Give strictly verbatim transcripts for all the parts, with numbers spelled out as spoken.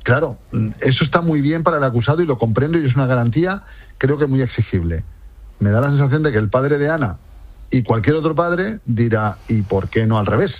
claro, eso está muy bien para el acusado y lo comprendo y es una garantía, creo que muy exigible. Me da la sensación de que el padre de Ana y cualquier otro padre dirá, ¿y por qué no al revés?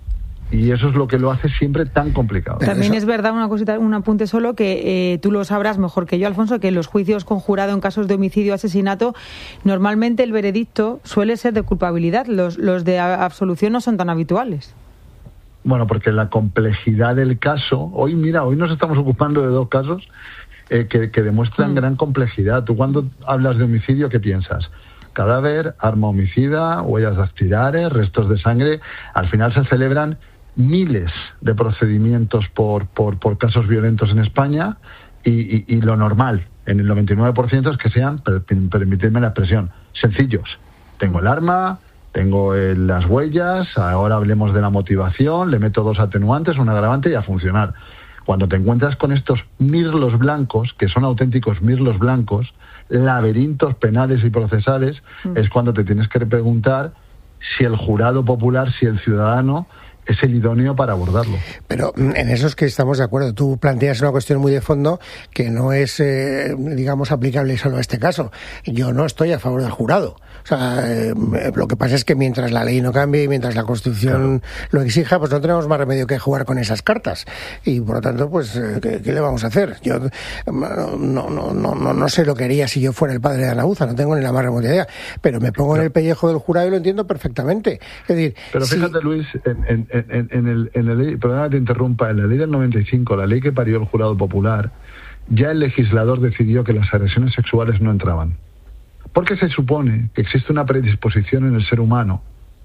Y eso es lo que lo hace siempre tan complicado. También es verdad, una cosita, un apunte solo, que eh, tú lo sabrás mejor que yo, Alfonso, que en los juicios con jurado en casos de homicidio o asesinato, normalmente el veredicto suele ser de culpabilidad. Los, los de absolución no son tan habituales. Bueno, porque la complejidad del caso, hoy mira, hoy nos estamos ocupando de dos casos eh, que, que demuestran mm. gran complejidad. Tú cuando hablas de homicidio, ¿qué piensas? Cadáver, arma homicida, huellas dactilares, restos de sangre. Al final se celebran miles de procedimientos por, por, por casos violentos en España y, y, y lo normal, en el noventa y nueve por ciento, es que sean, per, permitidme la expresión, sencillos. Tengo el arma, tengo eh, las huellas, ahora hablemos de la motivación, le meto dos atenuantes, un agravante y a funcionar. Cuando te encuentras con estos mirlos blancos, que son auténticos mirlos blancos, laberintos penales y procesales, mm. es cuando te tienes que preguntar si el jurado popular, si el ciudadano es el idóneo para abordarlo. Pero en eso es que estamos de acuerdo. Tú planteas una cuestión muy de fondo que no es, eh, digamos, aplicable solo a este caso. Yo no estoy a favor del jurado. O sea, eh, lo que pasa es que mientras la ley no cambie y mientras la Constitución claro. lo exija, pues no tenemos más remedio que jugar con esas cartas. Y por lo tanto, pues, eh, ¿qué, ¿qué le vamos a hacer? Yo no, no, no, no, no sé lo que haría si yo fuera el padre de Ana Buza, no tengo ni la más remota idea. Pero me pongo claro. en el pellejo del jurado y lo entiendo perfectamente. Es decir, pero fíjate, si... Luis, en, en, en, en el, en la ley, perdona que te interrumpa, en la ley del noventa y cinco, la ley que parió el jurado popular, ya el legislador decidió que las agresiones sexuales no entraban. Porque se supone que existe una predisposición en el ser humano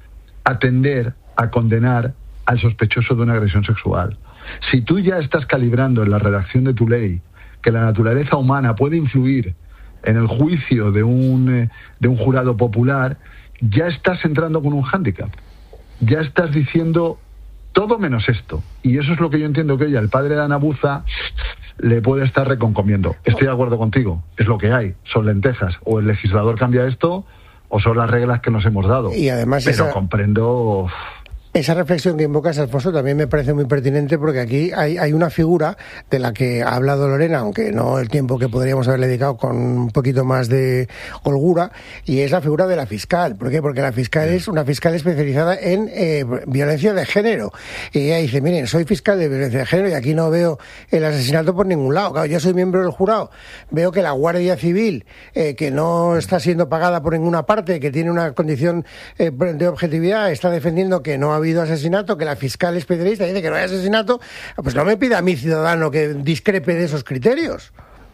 a tender a condenar al sospechoso de una agresión sexual. Si tú ya estás calibrando en la redacción de tu ley que la naturaleza humana puede influir en el juicio de un, eh, de un jurado popular, ya estás entrando con un hándicap. Ya estás diciendo todo menos esto. Y eso es lo que yo entiendo que hoy al padre de Ana Buza le puede estar reconcomiendo. Estoy de acuerdo contigo, es lo que hay, son lentejas. O el legislador cambia esto, o son las reglas que nos hemos dado. Y además Pero esa... comprendo... Esa reflexión que invocas, Alfonso, también me parece muy pertinente porque aquí hay, hay una figura de la que ha hablado Lorena, aunque no el tiempo que podríamos haberle dedicado con un poquito más de holgura, y es la figura de la fiscal. ¿Por qué? Porque la fiscal es una fiscal especializada en eh, violencia de género. Y ella dice, miren, soy fiscal de violencia de género y aquí no veo el asesinato por ningún lado. Claro, yo soy miembro del jurado, veo que la Guardia Civil, eh, que no está siendo pagada por ninguna parte, que tiene una condición eh, de objetividad, está defendiendo que no ha habido asesinato, que la fiscal especialista dice que no hay asesinato, pues no me pida a mi ciudadano que discrepe de esos criterios.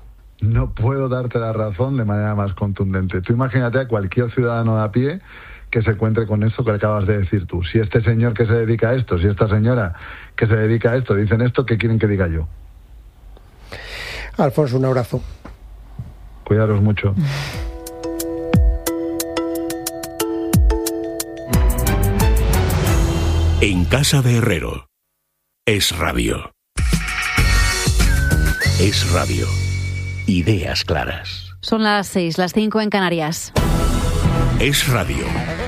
No puedo darte la razón de manera más contundente. Tú imagínate a cualquier ciudadano de a pie que se encuentre con esto que acabas de decir tú. Si este señor que se dedica a esto, si esta señora que se dedica a esto dicen esto, ¿qué quieren que diga yo? Alfonso, un abrazo. Cuidaros mucho. En casa de Herrero. Es radio. Es radio. Ideas claras. Son las seis, las cinco en Canarias. Es radio.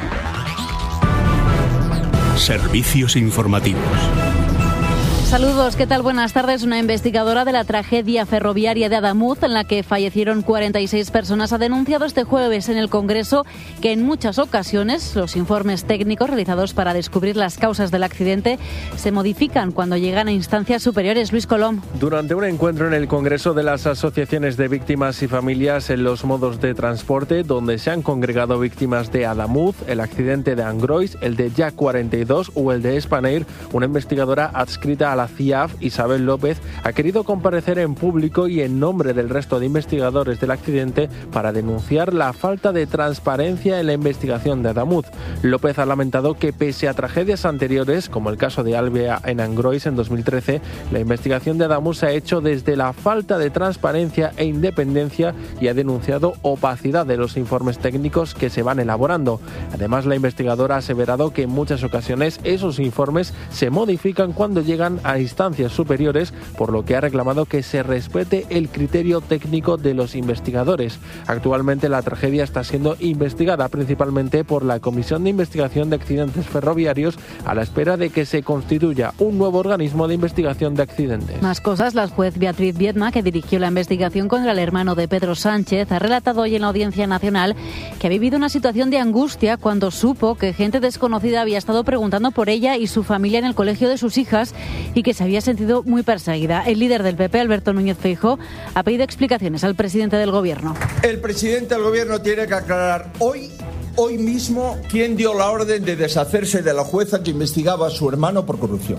Servicios informativos. Saludos, ¿qué tal? Buenas tardes. Una investigadora de la tragedia ferroviaria de Adamuz, en la que fallecieron cuarenta y seis personas, ha denunciado este jueves en el Congreso que en muchas ocasiones los informes técnicos realizados para descubrir las causas del accidente se modifican cuando llegan a instancias superiores. Luis Colom. Durante un encuentro en el Congreso de las Asociaciones de Víctimas y Familias en los modos de transporte, donde se han congregado víctimas de Adamuz, el accidente de Angrois, el de Jack cuarenta y dos o el de Spanair, una investigadora adscrita a la C I A F, Isabel López, ha querido comparecer en público y en nombre del resto de investigadores del accidente para denunciar la falta de transparencia en la investigación de Adamuz. López ha lamentado que pese a tragedias anteriores, como el caso de Alvea en Angrois en dos mil trece, la investigación de Adamuz se ha hecho desde la falta de transparencia e independencia y ha denunciado opacidad de los informes técnicos que se van elaborando. Además, la investigadora ha aseverado que en muchas ocasiones esos informes se modifican cuando llegan a instancias superiores, por lo que ha reclamado que se respete el criterio técnico de los investigadores. Actualmente la tragedia está siendo investigada principalmente por la Comisión de Investigación de Accidentes Ferroviarios, a la espera de que se constituya un nuevo organismo de investigación de accidentes. Más cosas. La juez Beatriz Viedma, que dirigió la investigación contra el hermano de Pedro Sánchez, ha relatado hoy en la Audiencia Nacional que ha vivido una situación de angustia cuando supo que gente desconocida había estado preguntando por ella y su familia en el colegio de sus hijas y que se había sentido muy perseguida. El líder del P P, Alberto Núñez Feijóo, ha pedido explicaciones al presidente del Gobierno. El presidente del Gobierno tiene que aclarar hoy Hoy mismo, ¿quién dio la orden de deshacerse de la jueza que investigaba a su hermano por corrupción?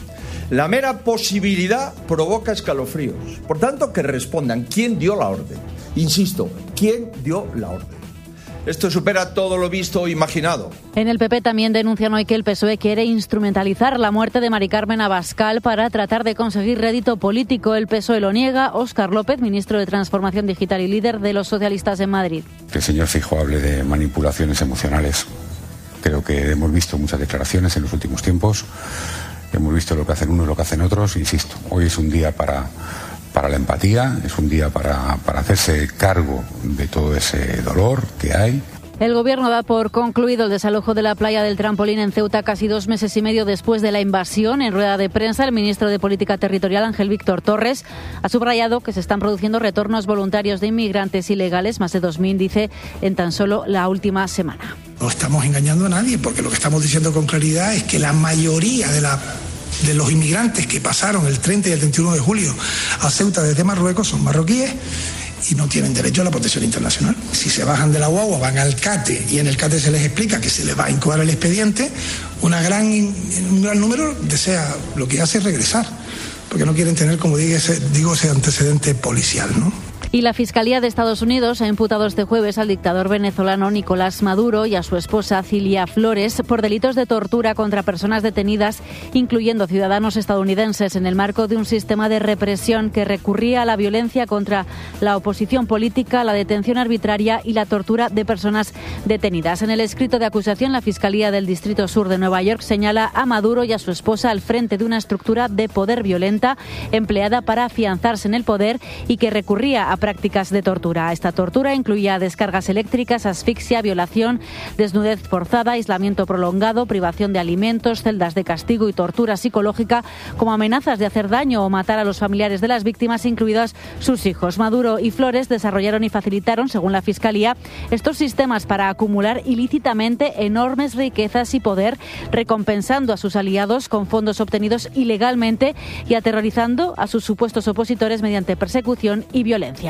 La mera posibilidad provoca escalofríos. Por tanto, que respondan quién dio la orden. Insisto, ¿quién dio la orden? Esto supera todo lo visto o imaginado. En el P P también denuncian hoy que el P S O E quiere instrumentalizar la muerte de Mari Carmen Abascal para tratar de conseguir rédito político. El P S O E lo niega. Óscar López, ministro de Transformación Digital y líder de los socialistas en Madrid. Que el señor Feijóo hable de manipulaciones emocionales. Creo que hemos visto muchas declaraciones en los últimos tiempos. Hemos visto lo que hacen unos y lo que hacen otros. Insisto, hoy es un día para... para la empatía, es un día para, para hacerse cargo de todo ese dolor que hay. El Gobierno da por concluido el desalojo de la playa del Trampolín en Ceuta casi dos meses y medio después de la invasión. En rueda de prensa, el ministro de Política Territorial, Ángel Víctor Torres, ha subrayado que se están produciendo retornos voluntarios de inmigrantes ilegales, más de dos mil, dice, en tan solo la última semana. No estamos engañando a nadie, porque lo que estamos diciendo con claridad es que la mayoría de la de los inmigrantes que pasaron el treinta y el treinta y uno de julio a Ceuta desde Marruecos son marroquíes y no tienen derecho a la protección internacional. Si se bajan de la guagua, van al CATE y en el CATE se les explica que se les va a incoar el expediente, una gran, un gran número desea, lo que hace es regresar, porque no quieren tener, como digo, ese, digo, ese antecedente policial, ¿no? Y la Fiscalía de Estados Unidos ha imputado este jueves al dictador venezolano Nicolás Maduro y a su esposa Cilia Flores por delitos de tortura contra personas detenidas, incluyendo ciudadanos estadounidenses, en el marco de un sistema de represión que recurría a la violencia contra la oposición política, la detención arbitraria y la tortura de personas detenidas. En el escrito de acusación, la Fiscalía del Distrito Sur de Nueva York señala a Maduro y a su esposa al frente de una estructura de poder violenta empleada para afianzarse en el poder y que recurría a prácticas de tortura. Esta tortura incluía descargas eléctricas, asfixia, violación, desnudez forzada, aislamiento prolongado, privación de alimentos, celdas de castigo y tortura psicológica, como amenazas de hacer daño o matar a los familiares de las víctimas, incluidos sus hijos. Maduro y Flores desarrollaron y facilitaron, según la Fiscalía, estos sistemas para acumular ilícitamente enormes riquezas y poder, recompensando a sus aliados con fondos obtenidos ilegalmente y aterrorizando a sus supuestos opositores mediante persecución y violencia.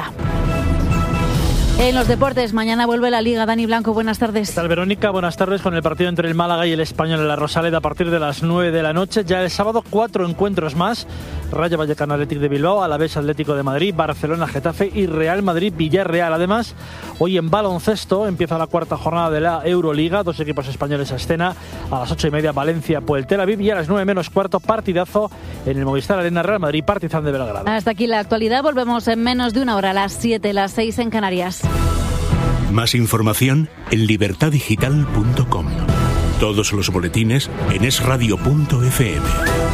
En los deportes, mañana vuelve la Liga. Dani Blanco, buenas tardes. ¿Qué tal, Verónica? Buenas tardes. Con el partido entre el Málaga y el Español en la Rosaleda a partir de las nueve de la noche. Ya el sábado, cuatro encuentros más. Rayo Vallecano Athletic de Bilbao, Alavés Atlético de Madrid, Barcelona Getafe y Real Madrid Villarreal. Además, hoy en baloncesto empieza la cuarta jornada de la Euroliga. Dos equipos españoles a escena. A las ocho y media, Valencia, Puel Tel Aviv. Y a las nueve menos cuarto, partidazo en el Movistar Arena, Real Madrid, Partizan de Belgrado. Hasta aquí la actualidad. Volvemos en menos de una hora, a las siete, las seis en Canarias. Más información en libertad digital punto com. Todos los boletines en es radio punto efe eme.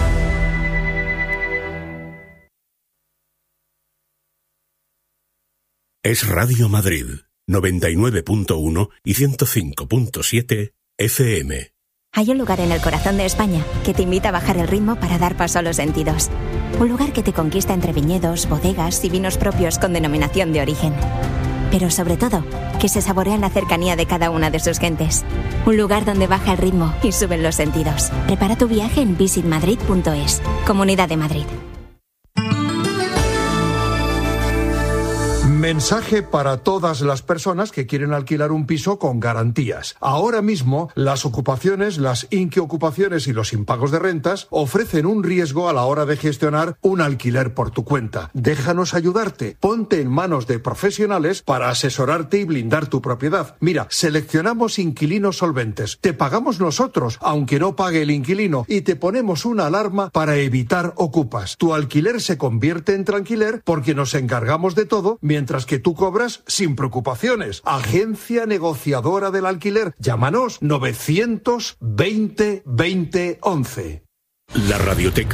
Es Radio Madrid, noventa y nueve punto uno y ciento cinco punto siete efe eme. Hay un lugar en el corazón de España que te invita a bajar el ritmo para dar paso a los sentidos. Un lugar que te conquista entre viñedos, bodegas y vinos propios con denominación de origen. Pero sobre todo, que se saborea en la cercanía de cada una de sus gentes. Un lugar donde baja el ritmo y suben los sentidos. Prepara tu viaje en visit madrid punto es. Comunidad de Madrid. Mensaje para todas las personas que quieren alquilar un piso con garantías. Ahora mismo, las ocupaciones, las inquiocupaciones y los impagos de rentas ofrecen un riesgo a la hora de gestionar un alquiler por tu cuenta. Déjanos ayudarte. Ponte en manos de profesionales para asesorarte y blindar tu propiedad. Mira, seleccionamos inquilinos solventes. Te pagamos nosotros, aunque no pague el inquilino, y te ponemos una alarma para evitar ocupas. Tu alquiler se convierte en tranquiler porque nos encargamos de todo, mientras que tú cobras sin preocupaciones. Agencia negociadora del alquiler. Llámanos novecientos veinte veinte once. La Radioteca, con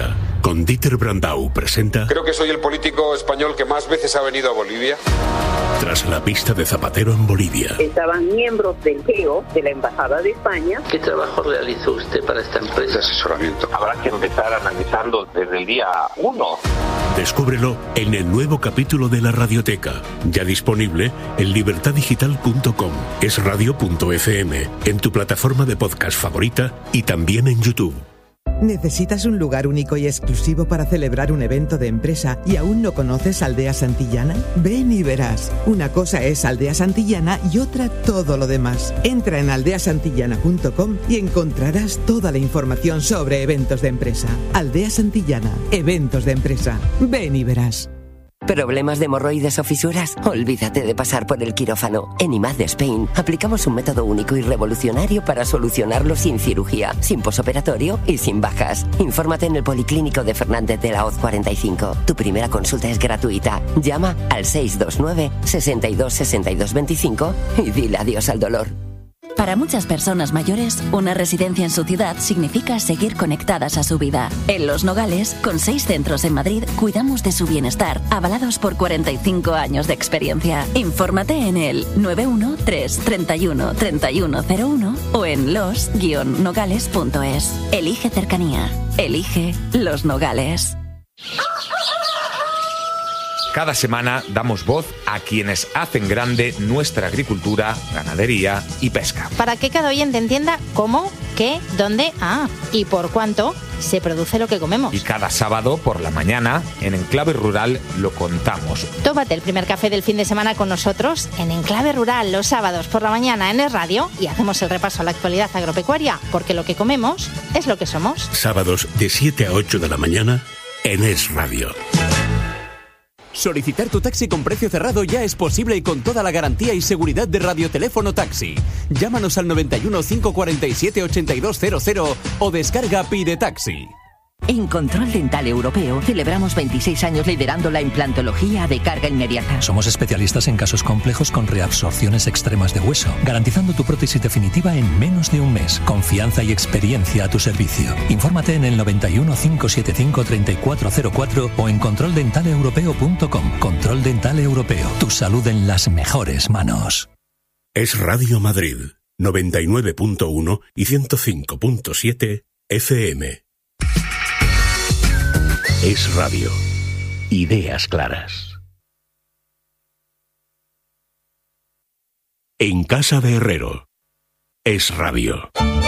con Dieter Brandau presenta... Creo que soy el político español que más veces ha venido a Bolivia. Tras la pista de Zapatero en Bolivia. Estaban miembros del G E O, de la Embajada de España. ¿Qué trabajo realizó usted para esta empresa? De asesoramiento. Habrá que empezar analizando desde el día uno. Descúbrelo en el nuevo capítulo de La Radioteca, ya disponible en libertad digital punto com, es radio punto efe eme, en tu plataforma de podcast favorita y también en YouTube. ¿Necesitas un lugar único y exclusivo para celebrar un evento de empresa y aún no conoces Aldea Santillana? Ven y verás. Una cosa es Aldea Santillana y otra todo lo demás. Entra en aldea santillana punto com y encontrarás toda la información sobre eventos de empresa. Aldea Santillana, eventos de empresa. Ven y verás. ¿Problemas de hemorroides o fisuras? Olvídate de pasar por el quirófano. En I M A D Spain aplicamos un método único y revolucionario para solucionarlo sin cirugía, sin posoperatorio y sin bajas. Infórmate en el Policlínico de Fernández de la Hoz cuarenta y cinco. Tu primera consulta es gratuita. Llama al seis dos nueve, sesenta y dos, sesenta y dos veinticinco y dile adiós al dolor. Para muchas personas mayores, una residencia en su ciudad significa seguir conectadas a su vida. En Los Nogales, con seis centros en Madrid, cuidamos de su bienestar, avalados por cuarenta y cinco años de experiencia. Infórmate en el nueve uno tres, treinta y uno, treinta y uno cero uno o en los guion nogales punto es. Elige cercanía. Elige Los Nogales. Cada semana damos voz a quienes hacen grande nuestra agricultura, ganadería y pesca. Para que cada oyente entienda cómo, qué, dónde, ah, y por cuánto se produce lo que comemos. Y cada sábado por la mañana, en Enclave Rural, lo contamos. Tómate el primer café del fin de semana con nosotros en Enclave Rural los sábados por la mañana en Es Radio y hacemos el repaso a la actualidad agropecuaria, porque lo que comemos es lo que somos. Sábados de siete a ocho de la mañana en Es Radio. Solicitar tu taxi con precio cerrado ya es posible y con toda la garantía y seguridad de Radioteléfono Taxi. Llámanos al noventa y uno, cinco cuarenta y siete, ochenta y dos cero cero o descarga Pide Taxi. En Control Dental Europeo celebramos veintiséis años liderando la implantología de carga inmediata. Somos especialistas en casos complejos con reabsorciones extremas de hueso, garantizando tu prótesis definitiva en menos de un mes. Confianza y experiencia a tu servicio. Infórmate en el noventa y uno, cinco setenta y cinco, treinta y cuatro cero cuatro o en control dental europeo punto com. Control Dental Europeo. Tu salud en las mejores manos. Es Radio Madrid, noventa y nueve punto uno y ciento cinco punto siete F M. Es Radio. Ideas claras. En casa de Herrero. Es Radio.